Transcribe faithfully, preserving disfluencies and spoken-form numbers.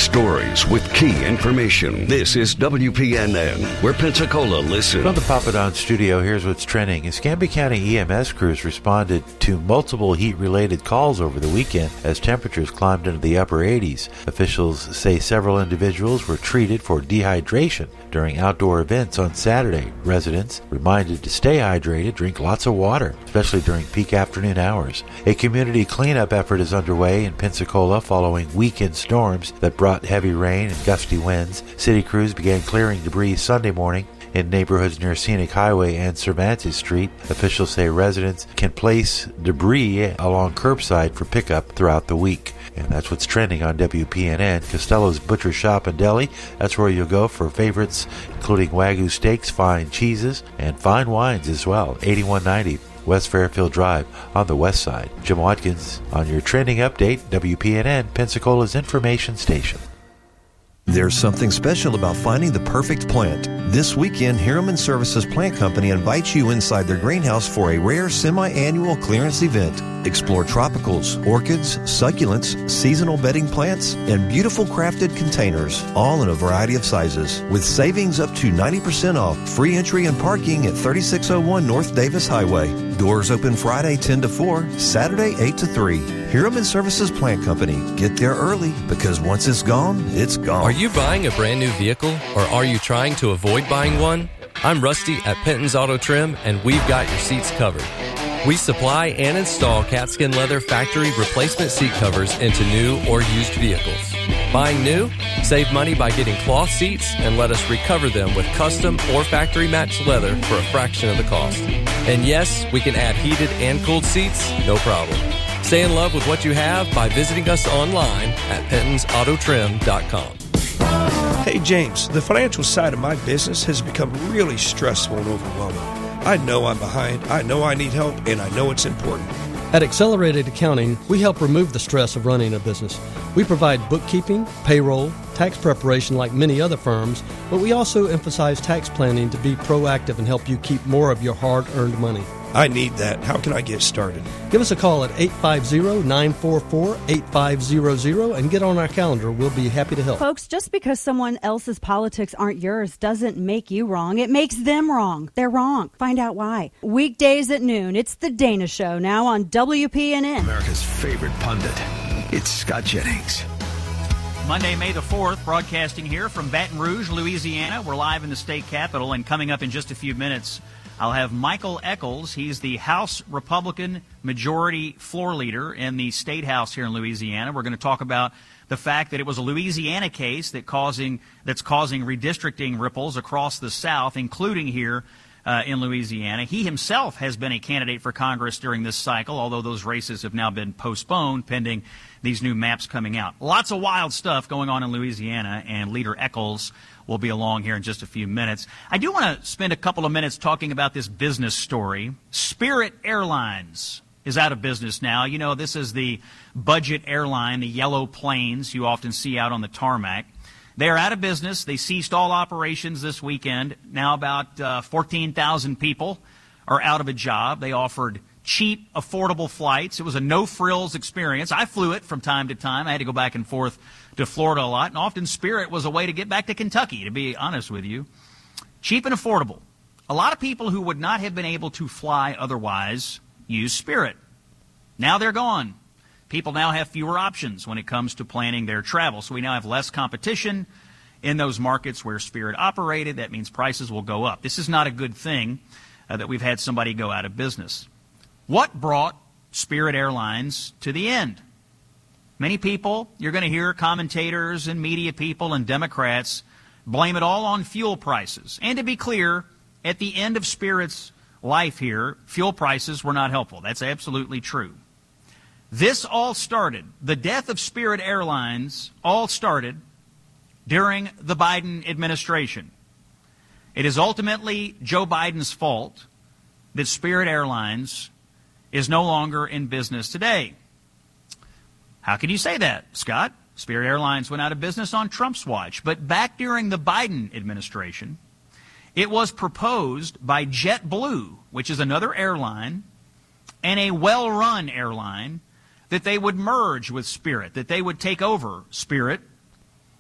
stories with key information. This is W P N N, where Pensacola listens. From the Papa Don studio, here's what's trending. Escambia County E M S crews responded to multiple heat-related calls over the weekend as temperatures climbed into the upper eighties. Officials say several individuals were treated for dehydration during outdoor events on Saturday. Residents reminded to stay hydrated, drink lots of water, especially during peak afternoon hours. A community cleanup effort is underway in Pensacola following weekend storms that brought heavy rain and gusty winds. City crews began clearing debris Sunday morning in neighborhoods near Scenic Highway and Cervantes Street. Officials say residents can place debris along curbside for pickup throughout the week. And that's what's trending on W P N N. Costello's Butcher Shop and Deli. That's where you'll go for favorites, including Wagyu steaks, fine cheeses, and fine wines as well. eighty-one ninety West Fairfield Drive on the west side. Jim Watkins on your trending update, W P N N, Pensacola's information station. There's something special about finding the perfect plant. This weekend, Harriman Services Plant Company invites you inside their greenhouse for a rare semi-annual clearance event. Explore tropicals, orchids, succulents, seasonal bedding plants, and beautiful crafted containers, all in a variety of sizes. With savings up to ninety percent off, free entry and parking at thirty-six oh one North Davis Highway. Doors open Friday ten to four, Saturday eight to three. Harriman Services Plant Company. Get there early, because once it's gone, it's gone. Are you buying a brand new vehicle, or are you trying to avoid buying one? I'm Rusty at Penton's Auto Trim, and we've got your seats covered. We supply and install Catskin Leather factory replacement seat covers into new or used vehicles. Buying new? Save money by getting cloth seats and let us recover them with custom or factory matched leather for a fraction of the cost. And yes, we can add heated and cooled seats, no problem. Stay in love with what you have by visiting us online at pentons auto trim dot com. Hey James, the financial side of my business has become really stressful and overwhelming. I know I'm behind, I know I need help, and I know it's important. At Accelerated Accounting, we help remove the stress of running a business. We provide bookkeeping, payroll, tax preparation like many other firms, but we also emphasize tax planning to be proactive and help you keep more of your hard-earned money. I need that. How can I get started? Give us a call at eight five zero, nine four four, eight five zero zero and get on our calendar. We'll be happy to help. Folks, just because someone else's politics aren't yours doesn't make you wrong. It makes them wrong. They're wrong. Find out why. Weekdays at noon, it's The Dana Show, now on W P N N. America's favorite pundit. It's Scott Jennings. Monday, May the fourth, broadcasting here from Baton Rouge, Louisiana. We're live in the state capitol, and coming up in just a few minutes, I'll have Michael Echols. He's the House Republican Majority Floor Leader in the State House here in Louisiana. We're going to talk about the fact that it was a Louisiana case that causing that's causing redistricting ripples across the South, including here uh, in Louisiana. He himself has been a candidate for Congress during this cycle, although those races have now been postponed pending these new maps coming out. Lots of wild stuff going on in Louisiana, and Leader Echols will be along here in just a few minutes. I do want to spend a couple of minutes talking about this business story. Spirit Airlines is out of business now. You know, this is the budget airline, the yellow planes you often see out on the tarmac. They are out of business. They ceased all operations this weekend. Now about uh, fourteen thousand people are out of a job. They offered cheap, affordable flights. It was a no-frills experience. I flew it from time to time. I had to go back and forth to Florida a lot, and often Spirit was a way to get back to Kentucky, to be honest with you. Cheap and affordable. A lot of people who would not have been able to fly otherwise use Spirit. Now they're gone. People now have fewer options when it comes to planning their travel, so we now have less competition in those markets where Spirit operated. That means prices will go up. This is not a good thing uh, that we've had somebody go out of business. What brought Spirit Airlines to the end? Many people, you're going to hear commentators and media people and Democrats blame it all on fuel prices. And to be clear, at the end of Spirit's life here, fuel prices were not helpful. That's absolutely true. This all started, the death of Spirit Airlines all started during the Biden administration. It is ultimately Joe Biden's fault that Spirit Airlines is no longer in business today. How can you say that, Scott? Spirit Airlines went out of business on Trump's watch. But back during the Biden administration, it was proposed by JetBlue, which is another airline, and a well-run airline, that they would merge with Spirit, that they would take over Spirit